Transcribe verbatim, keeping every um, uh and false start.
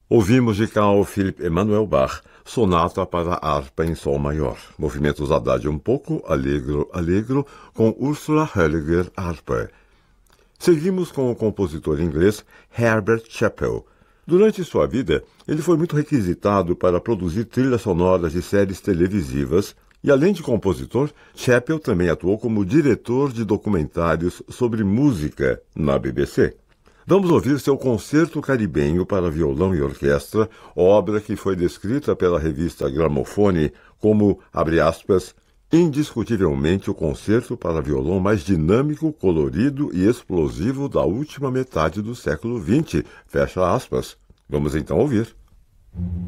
Ouvimos de Carl Philipp Emanuel Bach, Sonata para harpa em sol maior, movimentos adagio um pouco, allegro, allegro, com Ursula Höliger, harpa. Seguimos com o compositor inglês Herbert Chappell. Durante sua vida, ele foi muito requisitado para produzir trilhas sonoras de séries televisivas e, além de compositor, Chappell também atuou como diretor de documentários sobre música na B B C. Vamos ouvir seu Concerto Caribenho para violão e orquestra, obra que foi descrita pela revista Gramophone como, abre aspas, indiscutivelmente o concerto para violão mais dinâmico, colorido e explosivo da última metade do século vinte, fecha aspas. Vamos então ouvir.